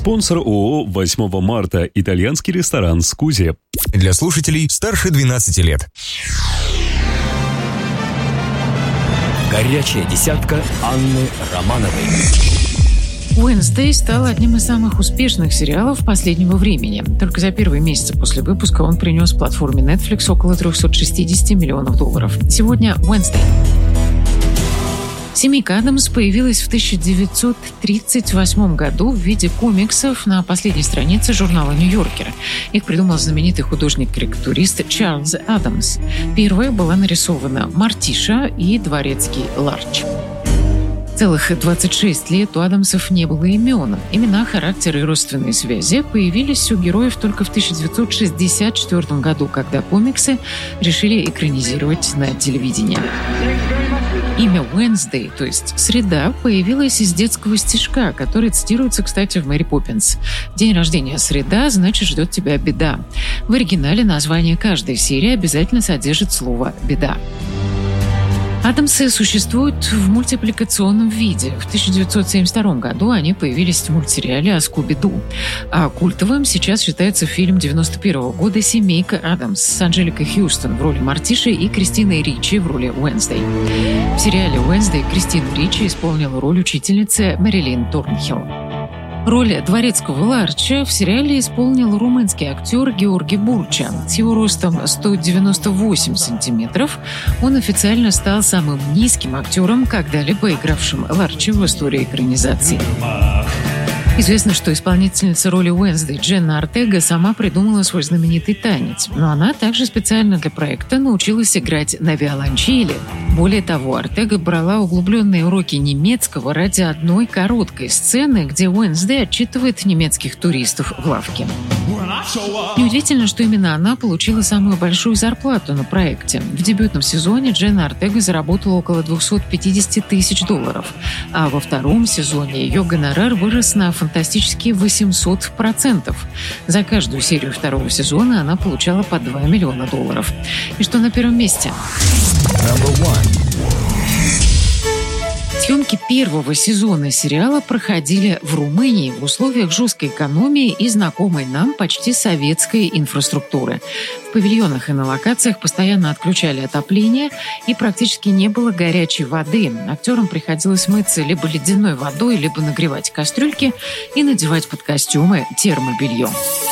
Спонсор ООО «8 марта». Итальянский ресторан «Скузи». Для слушателей старше 12 лет. Горячая десятка Анны Романовой. «Уэнсдей» стал одним из самых успешных сериалов последнего времени. Только за первые месяцы после выпуска он принес платформе Netflix около $360 миллионов. Сегодня «Уэнсдей». «Семейка Адамс» появилась в 1938 году в виде комиксов на последней странице журнала «Нью-Йоркер». Их придумал знаменитый художник-карикатурист Чарльз Адамс. Первая была нарисована Мартиша и дворецкий Ларч. Целых 26 лет у Адамсов не было имен. Имена, характеры и родственные связи появились у героев только в 1964 году, когда комиксы решили экранизировать на телевидении. Имя Wednesday, то есть «среда», появилось из детского стишка, который цитируется, кстати, в «Мэри Поппинс». День рождения среда, значит, ждет тебя беда. В оригинале название каждой серии обязательно содержит слово «беда». Адамсы существуют в мультипликационном виде. В 1972 году они появились в мультсериале о Скуби-Ду. А культовым сейчас считается фильм 1991 года «Семейка Адамс» с Анджеликой Хьюстон в роли Мартиши и Кристиной Ричи в роли Уэнсдей. В сериале «Уэнсдей» Кристина Ричи исполнила роль учительницы Мэрилин Торнхилл. Роль дворецкого Ларча в сериале исполнил румынский актер Георги Бурча. С его ростом 198 сантиметров он официально стал самым низким актером, когда-либо игравшим Ларча в истории экранизации. Известно, что исполнительница роли Уэнсдей Дженна Ортега сама придумала свой знаменитый танец, но она также специально для проекта научилась играть на виолончели. Более того, Ортега брала углубленные уроки немецкого ради одной короткой сцены, где Уэнсдей отчитывает немецких туристов в лавке. Неудивительно, что именно она получила самую большую зарплату на проекте. В дебютном сезоне Дженна Ортега заработала около $250 тысяч, а во втором сезоне ее гонорар вырос на фантастические 800%. За каждую серию второго сезона она получала по $2 миллиона. И что на первом месте? Съемки первого сезона сериала проходили в Румынии в условиях жесткой экономии и знакомой нам почти советской инфраструктуры. В павильонах и на локациях постоянно отключали отопление и практически не было горячей воды. Актерам приходилось мыться либо ледяной водой, либо нагревать кастрюльки и надевать под костюмы термобелье.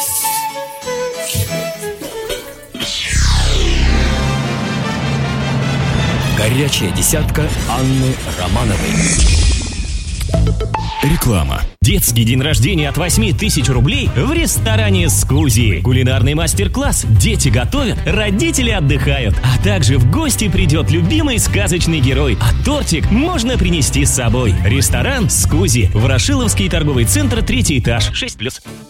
Горячая десятка Анны Романовой. Реклама. Детский день рождения от 8 тысяч рублей в ресторане «Скузи». Кулинарный мастер-класс. Дети готовят, родители отдыхают. А также в гости придет любимый сказочный герой. А тортик можно принести с собой. Ресторан «Скузи». Ворошиловский торговый центр, 3-й этаж, 6+.